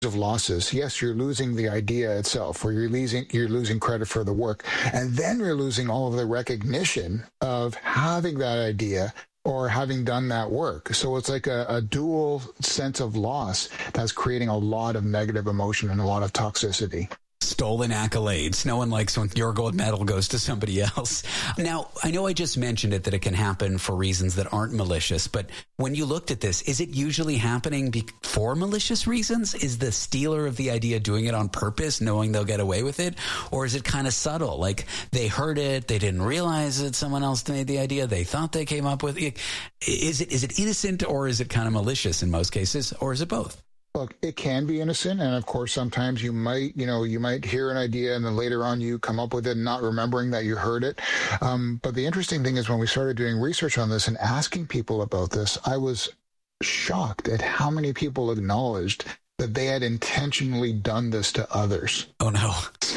of losses. Yes, you're losing the idea itself, or you're losing credit for the work, and then you're losing all of the recognition of having that idea or having done that work. So it's like a dual sense of loss that's creating a lot of negative emotion and a lot of toxicity. Stolen accolades. No one likes when your gold medal goes to somebody else. Now, I know I just mentioned it, that it can happen for reasons that aren't malicious, but when you looked at this, is it usually happening for malicious reasons? Is the stealer of the idea doing it on purpose, knowing they'll get away with it? Or is it kind of subtle? Like they heard it, they didn't realize that someone else made the idea, they thought they came up with it. Is it innocent, or is it kind of malicious in most cases, or is it both? Look, it can be innocent, and of course, sometimes you might hear an idea, and then later on you come up with it, not remembering that you heard it. But the interesting thing is, when we started doing research on this and asking people about this, I was shocked at how many people acknowledged that they had intentionally done this to others. Oh, no.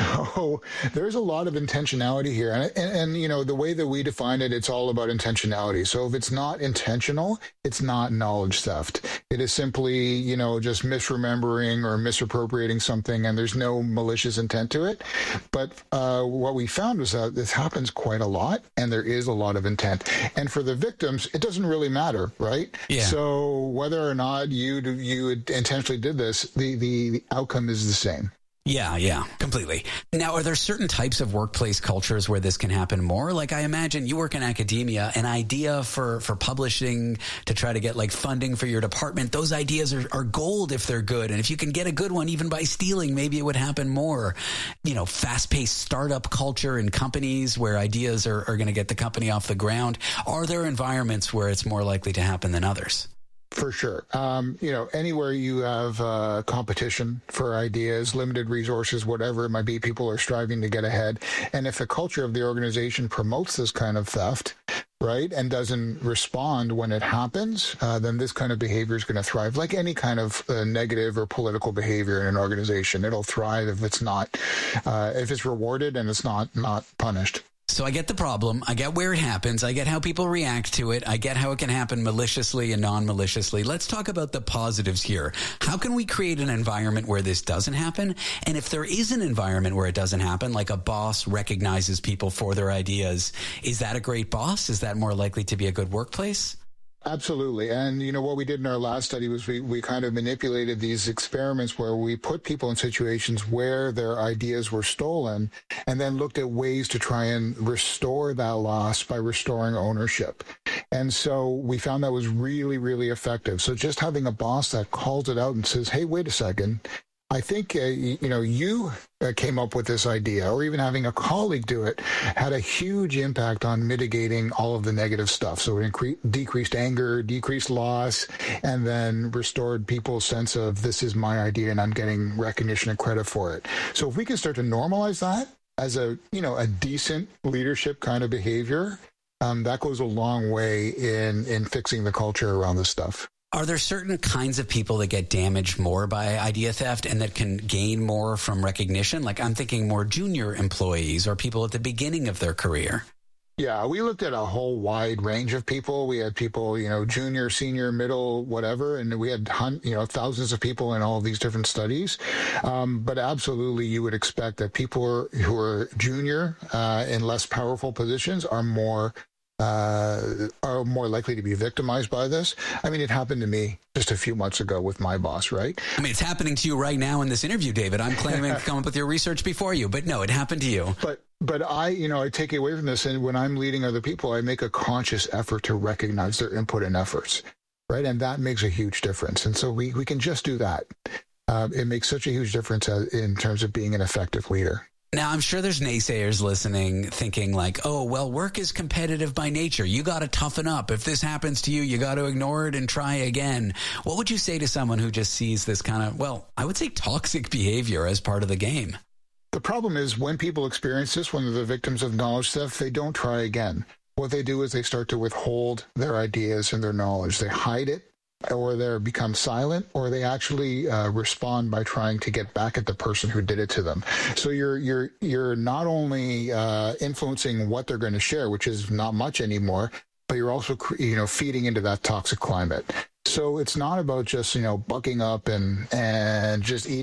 So there's a lot of intentionality here. And you know, the way that we define it, it's all about intentionality. So if it's not intentional, it's not knowledge theft. It is simply, you know, just misremembering or misappropriating something, and there's no malicious intent to it. But what we found was that this happens quite a lot, and there is a lot of intent. And for the victims, it doesn't really matter, right? Yeah. So whether or not you intentionally did this, the outcome is the same. Yeah, completely. Now, are there certain types of workplace cultures where this can happen more? Like, I imagine you work in academia, an idea for publishing to try to get like funding for your department, those ideas are gold if they're good. And if you can get a good one, even by stealing, maybe it would happen more. You know, fast-paced startup culture in companies where ideas are going to get the company off the ground. Are there environments where it's more likely to happen than others? For sure. You know, anywhere you have competition for ideas, limited resources, whatever it might be, people are striving to get ahead. And if the culture of the organization promotes this kind of theft, right, and doesn't respond when it happens, then this kind of behavior is going to thrive. Like any kind of negative or political behavior in an organization, it'll thrive if it's not, if it's rewarded and it's not punished. So I get the problem. I get where it happens. I get how people react to it. I get how it can happen maliciously and non-maliciously. Let's talk about the positives here. How can we create an environment where this doesn't happen? And if there is an environment where it doesn't happen, like a boss recognizes people for their ideas, is that a great boss? Is that more likely to be a good workplace? Absolutely. And, you know, what we did in our last study was we kind of manipulated these experiments where we put people in situations where their ideas were stolen and then looked at ways to try and restore that loss by restoring ownership. And so we found that was really, really effective. So just having a boss that calls it out and says, hey, wait a second, I think, you came up with this idea, or even having a colleague do it, had a huge impact on mitigating all of the negative stuff. So it decreased anger, decreased loss, and then restored people's sense of this is my idea and I'm getting recognition and credit for it. So if we can start to normalize that as a decent leadership kind of behavior, that goes a long way in fixing the culture around this stuff. Are there certain kinds of people that get damaged more by idea theft and that can gain more from recognition? Like I'm thinking more junior employees or people at the beginning of their career. Yeah, we looked at a whole wide range of people. We had people, junior, senior, middle, whatever, and we had, thousands of people in all of these different studies. But absolutely, you would expect that people who are junior in less powerful positions are more likely to be victimized by this. I mean, it happened to me just a few months ago with my boss, right? I mean, it's happening to you right now in this interview, David. I'm claiming to come up with your research before you, but no, it happened to you. But I take away from this, and when I'm leading other people, I make a conscious effort to recognize their input and efforts, right? And that makes a huge difference. And so we can just do that. It makes such a huge difference in terms of being an effective leader. Now, I'm sure there's naysayers listening thinking like, oh, well, work is competitive by nature. You got to toughen up. If this happens to you, you got to ignore it and try again. What would you say to someone who just sees this kind of, well, I would say toxic behavior as part of the game? The problem is when people experience this, when they're the victims of knowledge theft, they don't try again. What they do is they start to withhold their ideas and their knowledge. They hide it, or they become silent, or they actually respond by trying to get back at the person who did it to them. So you're not only influencing what they're going to share, which is not much anymore, but you're also feeding into that toxic climate. So it's not about just, bucking up and just eating